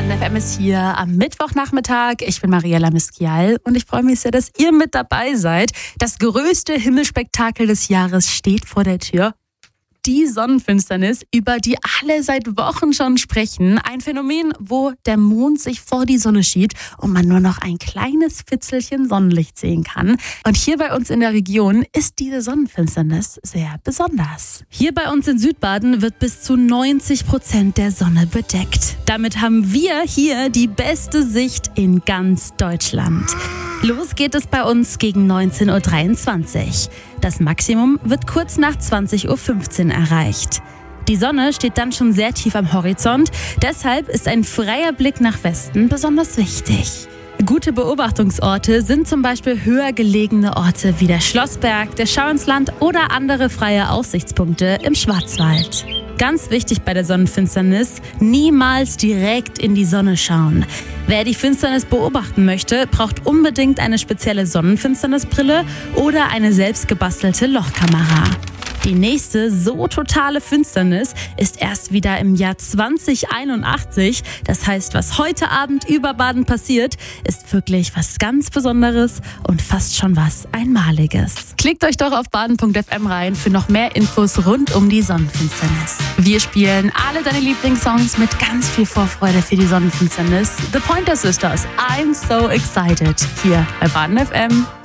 Baden FM ist hier am Mittwochnachmittag. Ich bin Mariella Miskial und ich freue mich sehr, dass ihr mit dabei seid. Das größte Himmelspektakel des Jahres steht vor der Tür. Die Sonnenfinsternis, über die alle seit Wochen schon sprechen. Ein Phänomen, wo der Mond sich vor die Sonne schiebt und man nur noch ein kleines Fitzelchen Sonnenlicht sehen kann. Und hier bei uns in der Region ist diese Sonnenfinsternis sehr besonders. Hier bei uns in Südbaden wird bis zu 90% der Sonne bedeckt. Damit haben wir hier die beste Sicht in ganz Deutschland. Los geht es bei uns gegen 19.23 Uhr. Das Maximum wird kurz nach 20.15 Uhr erreicht. Die Sonne steht dann schon sehr tief am Horizont, deshalb ist ein freier Blick nach Westen besonders wichtig. Gute Beobachtungsorte sind zum Beispiel höher gelegene Orte wie der Schlossberg, der Schauinsland oder andere freie Aussichtspunkte im Schwarzwald. Ganz wichtig bei der Sonnenfinsternis, niemals direkt in die Sonne schauen. Wer die Finsternis beobachten möchte, braucht unbedingt eine spezielle Sonnenfinsternisbrille oder eine selbstgebastelte Lochkamera. Die nächste so totale Finsternis ist erst wieder im Jahr 2081. Das heißt, was heute Abend über Baden passiert, ist wirklich was ganz Besonderes und fast schon was Einmaliges. Klickt euch doch auf baden.fm rein für noch mehr Infos rund um die Sonnenfinsternis. Wir spielen alle deine Lieblingssongs mit ganz viel Vorfreude für die Sonnenfinsternis. The Pointer Sisters, I'm so excited, hier bei Baden FM.